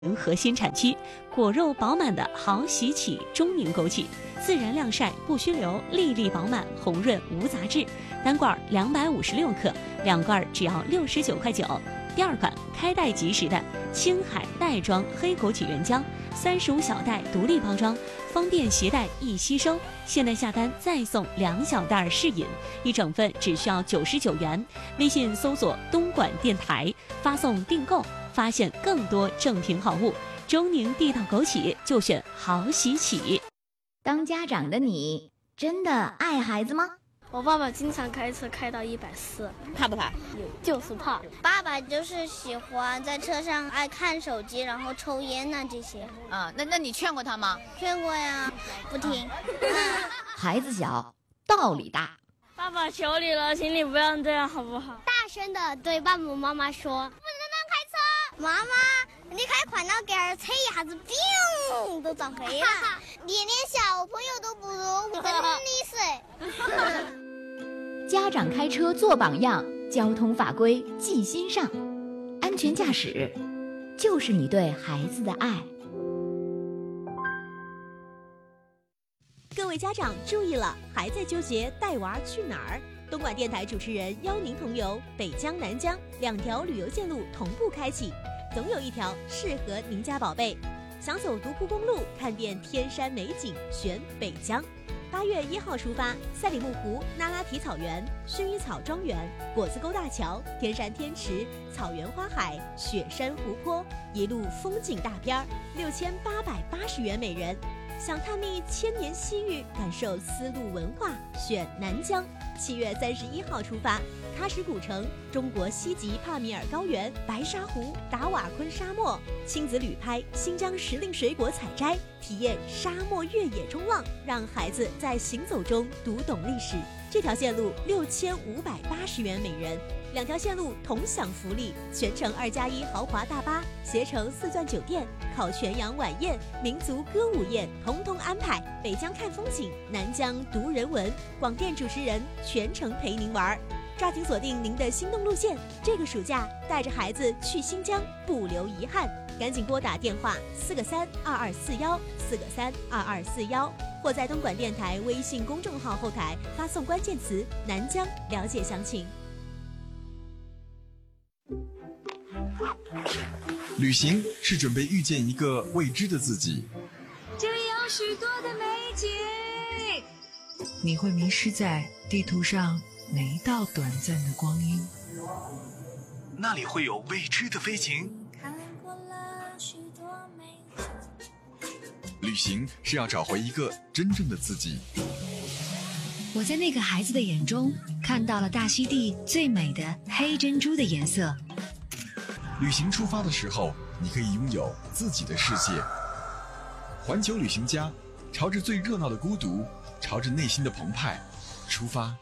核心产区，果肉饱满的好喜起中宁枸杞，自然晾晒不虚流，粒粒饱满，红润无杂质。单罐256克，两罐只要69块9。第二款开袋即食的青海袋装黑枸杞原浆，35小袋独立包装，方便携带易吸收。现在下单再送2小袋试饮，一整份只需要99元。微信搜索东莞电台，发送订购，发现更多正品好物。中宁地道枸杞就选好喜起。 当家长的你真的爱孩子吗？ 我爸爸经常开车开到140， 怕不怕？ 就是怕。 爸爸就是喜欢在车上爱看手机，然后抽烟呐这些。 啊，那你劝过他吗？ 劝过呀，不听。 孩子小，道理大。 爸爸求你了，请你不要这样好不好？ 大声的对爸爸妈妈说，不能乱开车。妈妈，你开快了点儿，车一下子砰都撞飞了。你连小朋友都不如，我跟你说。 家长开车做榜样，交通法规记心上，安全驾驶就是你对孩子的爱。 各位家长注意了，还在纠结带娃去哪儿？东莞电台主持人邀您同游北疆、南疆2条旅游线路同步开启，总有一条适合您家宝贝。想走独库公路，看遍天山美景，选北疆。8月1号出发，赛里木湖、那拉提草原、薰衣草庄园、果子沟大桥、天山天池、草原花海、雪山湖泊，一路风景大片，6880元每人。想探秘千年西域，感受丝路文化，选南疆。7月31号出发，喀什古城、中国西极帕米尔高原、白沙湖、达瓦昆沙漠，亲子旅拍新疆时令水果采摘，体验沙漠越野冲浪，让孩子在行走中读懂历史。这条线路6580元每人。2条线路同享福利，全程2+1豪华大巴，携程4钻酒店，烤全羊晚宴、民族歌舞宴，统统安排。北疆看风景，南疆读人文，广电主持人全程陪您玩。抓紧锁定您的心动路线，这个暑假带着孩子去新疆，不留遗憾。赶紧拨打电话4个3 2241，4个3 2241，或在东莞电台微信公众号后台发送关键词南疆，了解详情。 旅行是准备遇见一个未知的自己， 这里有许多的美景， 你会迷失在地图上每一道短暂的光阴， 那里会有未知的飞行。旅行是要找回一个真正的自己。 我在那个孩子的眼中看到了大溪地最美的黑珍珠的颜色。 旅行出发的时候，你可以拥有自己的世界。环球旅行家，朝着最热闹的孤独，朝着内心的澎湃出发。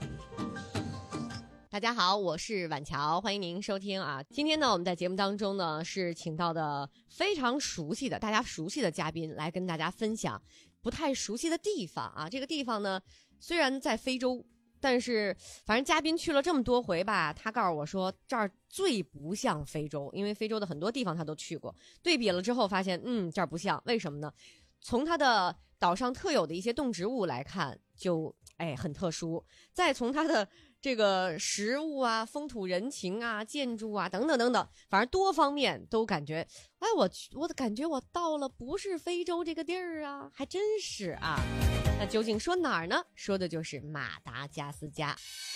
大家好，我是婉乔，欢迎您收听啊。今天呢，我们在节目当中呢是请到的非常熟悉的、大家熟悉的嘉宾来跟大家分享不太熟悉的地方啊。这个地方呢，虽然在非洲，但是反正嘉宾去了这么多回吧，他告诉我说这儿最不像非洲，因为非洲的很多地方他都去过，对比了之后发现这儿不像。为什么呢？从它的岛上特有的一些动植物来看就很特殊，再从它的这个食物啊、风土人情啊、建筑啊等等等等，反正多方面都感觉我感觉我到了不是非洲这个地儿啊，还真是啊。那究竟说哪儿呢？说的就是马达加斯加。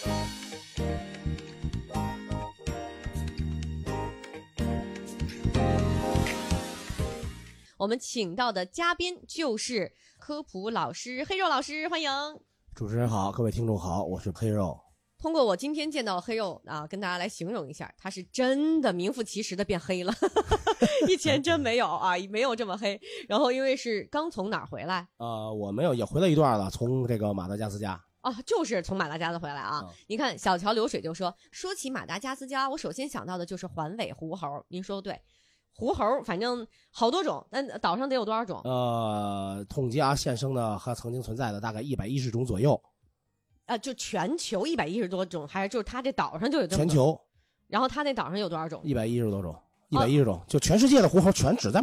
我们请到的嘉宾就是科普老师黑肉老师，欢迎。 主持人好，各位听众好，我是黑肉。 通过我今天见到黑肉啊，跟大家来形容一下，他是真的名副其实的变黑了以前真没有啊，没有这么黑。然后因为是刚从哪儿回来？ 我没有，也回来一段了，从这个马达加斯加啊，就是从马达加斯回来啊。你看小桥流水就说起马达加斯加，我首先想到的就是环尾狐猴，您说对。狐猴反正好多种，那岛上得有多少种？ 统计啊，现生的和曾经存在的大概110种左右。 就全球110多种，还是就是它这岛上就有这么多？ 全球。 然后它那岛上有多少种？ 110多种。 110种，就全世界的狐猴全只在